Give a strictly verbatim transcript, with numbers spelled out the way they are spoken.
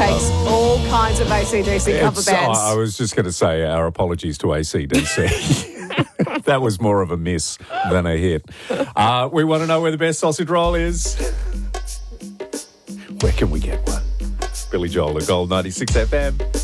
takes all kinds of A C D C cover It's- bands. I I was just going to say our apologies to A C D C. That was more of a miss than a hit. Uh, we want to know where the best sausage roll is. Where can we get one? Billy Joel at Gold ninety-six F M.